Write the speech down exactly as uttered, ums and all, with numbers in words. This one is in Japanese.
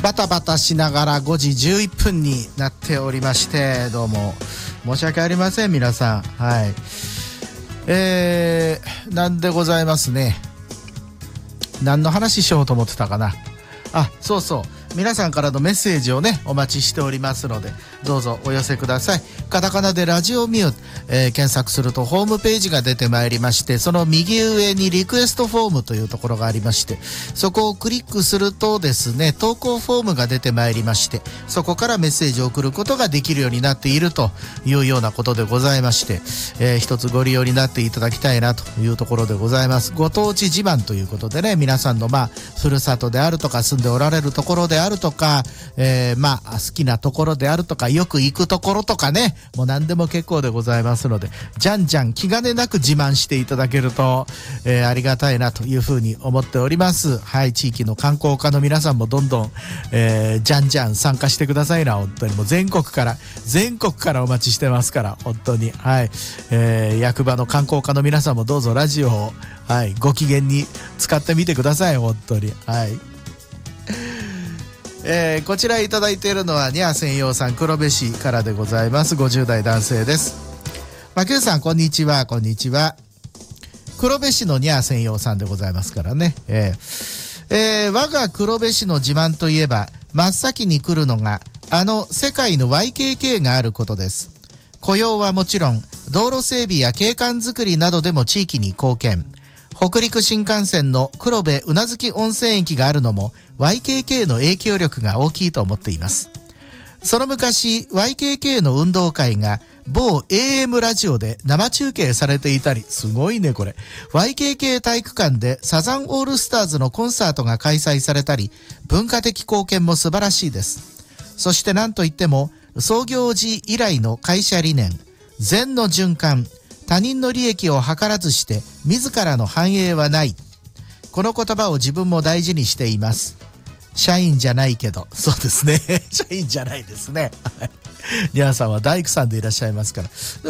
バタバタしながらごじじゅういっぷんになっておりまして、どうも申し訳ありません皆さん。はい、えー、なんでございますね。何の話しようと思ってたかな。あ、そうそう、皆さんからのメッセージをねお待ちしておりますので、どうぞお寄せください。カタカナでラジオミュー、えー、検索するとホームページが出てまいりまして、その右上にリクエストフォームというところがありまして、そこをクリックするとですね、投稿フォームが出てまいりまして、そこからメッセージを送ることができるようになっているというようなことでございまして、えー、一つご利用になっていただきたいなというところでございます。ご当地自慢ということでね、皆さんのまあふるさとであるとか、住んでおられるところであるとか、えー、まあ好きなところであるとか、よく行くところとかね、もう何でも結構でございますので、じゃんじゃん気兼ねなく自慢していただけると、えー、ありがたいなというふうに思っております。はい、地域の観光課の皆さんもどんどん、えー、じゃんじゃん参加してくださいな。本当にもう全国から全国からお待ちしてますから、本当に。はい、えー、役場の観光課の皆さんもどうぞラジオを、はい、ご機嫌に使ってみてください。本当に。はい。えー、こちらいただいているのはニャー専用さん、黒部市からでございます。ごじゅう代男性です。まきゅうさん、こんにちは。こんにちは。黒部市のニャー専用さんでございますからね。えーえー、我が黒部市の自慢といえば、真っ先に来るのがあの世界の ワイケーケー があることです。雇用はもちろん、道路整備や景観づくりなどでも地域に貢献。北陸新幹線の黒部宇奈月温泉駅があるのも ワイケーケー の影響力が大きいと思っています。その昔 ワイケーケー の運動会が某 エーエム ラジオで生中継されていたり、すごいねこれ。 ワイケーケー 体育館でサザンオールスターズのコンサートが開催されたり、文化的貢献も素晴らしいです。そして何といっても創業時以来の会社理念、善の循環、他人の利益を図らずして自らの繁栄はない。この言葉を自分も大事にしています。社員じゃないけど、そうですね。社員じゃないですね。ニャーさんは大工さんでいらっしゃいますから。